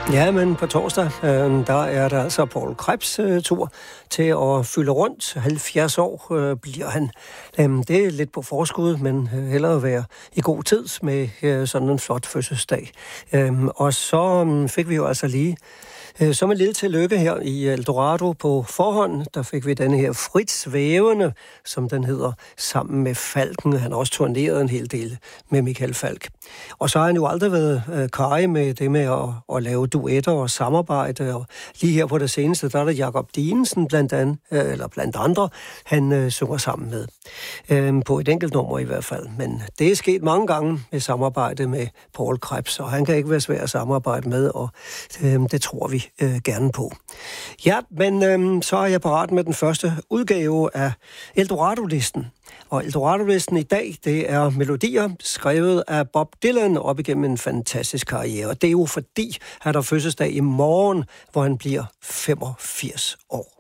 Ja, men på torsdag, der er der altså Poul Krebs tur til at fylde rundt. 70 år bliver han. Det er lidt på forskud, men hellere være i god tid med sådan en flot fødselsdag. Og så fik vi jo altså lige som en lille tillykke her i Eldorado på forhånd, der fik vi denne her Frit Svævende, som den hedder, sammen med Falken. Han har også turneret en hel del med Michael Falk. Og så har han jo aldrig været karrig med det med at lave duetter og samarbejde. Og lige her på det seneste, der er det Jakob Dinesen blandt andre, han synger sammen med. På et enkelt nummer i hvert fald. Men det er sket mange gange med samarbejde med Poul Krebs, og han kan ikke være svær at samarbejde med, og det tror vi gerne på. Ja, men så er jeg parat med den første udgave af Eldorado-listen. Og Eldorado-listen i dag, det er melodier skrevet af Bob Dylan op igennem en fantastisk karriere. Og det er jo fordi, han har fødselsdag i morgen, hvor han bliver 85 år.